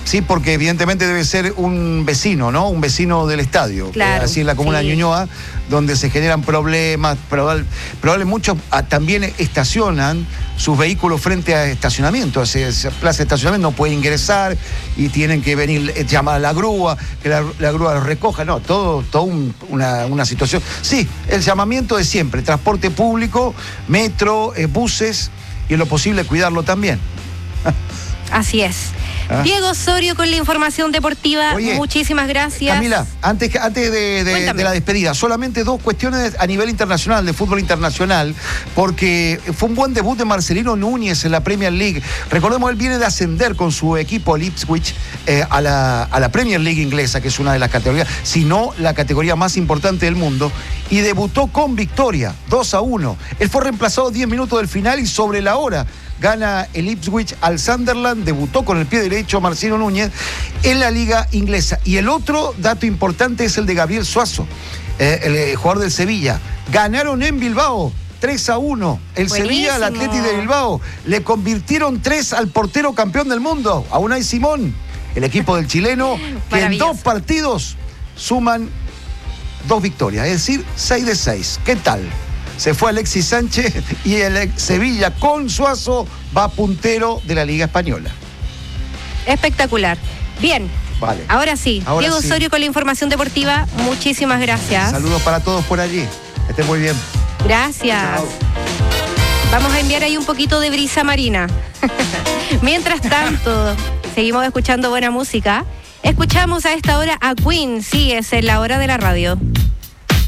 Sí, porque evidentemente debe ser un vecino, ¿no? Un vecino del estadio. Claro, así en la comuna de Ñuñoa, donde se generan problemas. Probablemente muchos también estacionan sus vehículos frente a estacionamiento. Esa plaza de estacionamiento no puede ingresar y tienen que venir, llamar a la grúa, que la grúa los recoja. No, todo una situación. Sí, el llamamiento de siempre, transporte público, metro, buses, y en lo posible cuidarlo también. Así es. Diego Osorio con la información deportiva. Oye, muchísimas gracias. Camila, antes de la despedida, solamente 2 cuestiones a nivel internacional, de fútbol internacional, porque fue un buen debut de Marcelino Núñez en la Premier League. Recordemos, él viene de ascender con su equipo, el Ipswich, a la Premier League inglesa, que es una de las categorías, si no la categoría más importante del mundo, y debutó con victoria, 2-1. Él fue reemplazado 10 minutos del final y sobre la hora gana el Ipswich al Sunderland, debutó con el pie derecho Marcelino Núñez en la liga inglesa. Y el otro dato importante es el de Gabriel Suazo, el jugador del Sevilla. Ganaron en Bilbao 3-1. El Buenísimo. Sevilla al Athletic de Bilbao. Le convirtieron 3 al portero campeón del mundo, a Unai Simón. El equipo del chileno, que en 2 partidos suman 2 victorias, es decir, 6 de 6. ¿Qué tal? Se fue Alexis Sánchez y el Sevilla con Suazo va puntero de la Liga Española. Espectacular. Bien. Vale. Ahora sí. Diego sí. Osorio con la información deportiva. Muchísimas gracias. Saludos para todos por allí. Estén muy bien. Gracias. Chao. Vamos a enviar ahí un poquito de brisa marina. Mientras tanto, seguimos escuchando buena música. Escuchamos a esta hora a Queen. Sí, es en la hora de la radio.